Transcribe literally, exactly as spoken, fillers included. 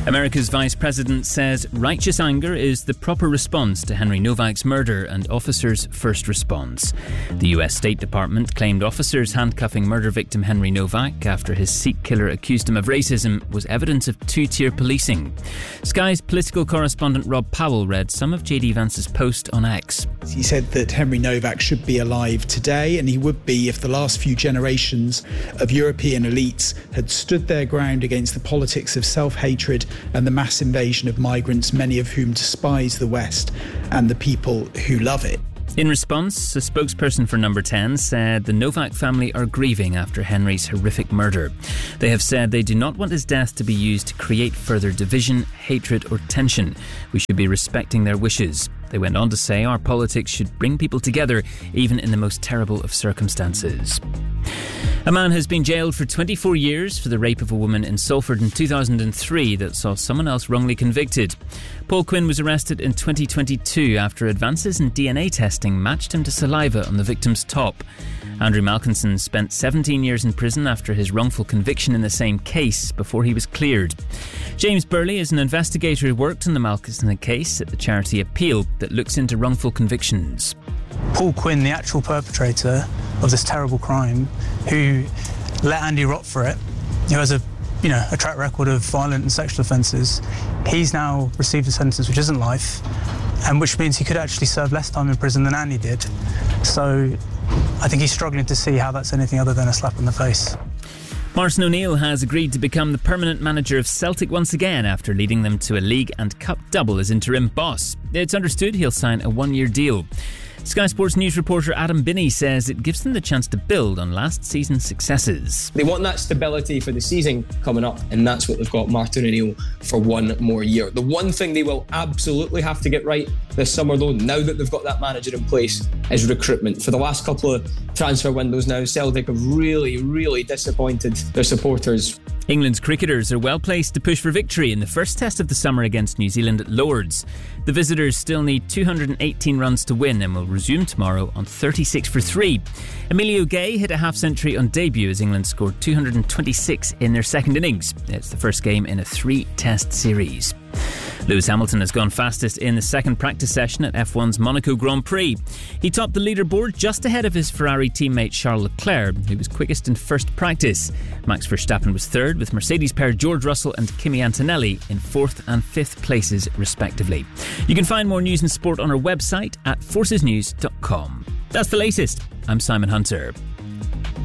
America's vice president says righteous anger is the proper response to Henry Novak's murder and officers' first response. The U S State Department claimed officers handcuffing murder victim Henry Novak after his Sikh killer accused him of racism was evidence of two-tier policing. Sky's political correspondent Rob Powell read some of J D Vance's post on X. He said that Henry Novak should be alive today, and he would be if the last few generations of European elites had stood their ground against the politics of self-hatred and the mass invasion of migrants, many of whom despise the West and the people who love it. In response, a spokesperson for Number ten said the Novak family are grieving after Henry's horrific murder. They have said they do not want his death to be used to create further division, hatred or tension. We should be respecting their wishes. They went on to say our politics should bring people together, even in the most terrible of circumstances. A man has been jailed for twenty-four years for the rape of a woman in Salford in two thousand three that saw someone else wrongly convicted. Paul Quinn was arrested in twenty twenty-two after advances in D N A testing matched him to saliva on the victim's top. Andrew Malkinson spent seventeen years in prison after his wrongful conviction in the same case before he was cleared. James Burley is an investigator who worked on the Malkinson case at the charity Appeal that looks into wrongful convictions. Paul Quinn, the actual perpetrator of this terrible crime, who let Andy rot for it, who has a you know a track record of violent and sexual offences, he's now received a sentence which isn't life, and which means he could actually serve less time in prison than Andy did. So I think he's struggling to see how that's anything other than a slap in the face. Martin O'Neill has agreed to become the permanent manager of Celtic once again after leading them to a league and cup double as interim boss. It's understood he'll sign a one-year deal. Sky Sports News reporter Adam Binney says it gives them the chance to build on last season's successes. They want that stability for the season coming up, and that's what they've got Martin O'Neill for one more year. The one thing they will absolutely have to get right this summer, though, now that they've got that manager in place, is recruitment. For the last couple of transfer windows now, Celtic have really, really disappointed their supporters. England's cricketers are well placed to push for victory in the first test of the summer against New Zealand at Lords. The visitors still need two hundred eighteen runs to win and will resume tomorrow on thirty-six for three. Emilio Gay hit a half-century on debut as England scored two hundred twenty-six in their second innings. It's the first game in a three-test series. Lewis Hamilton has gone fastest in the second practice session at F one's Monaco Grand Prix. He topped the leaderboard just ahead of his Ferrari teammate Charles Leclerc, who was quickest in first practice. Max Verstappen was third, with Mercedes pair George Russell and Kimi Antonelli in fourth and fifth places respectively. You can find more news and sport on our website at forces news dot com. That's the latest. I'm Simon Hunter.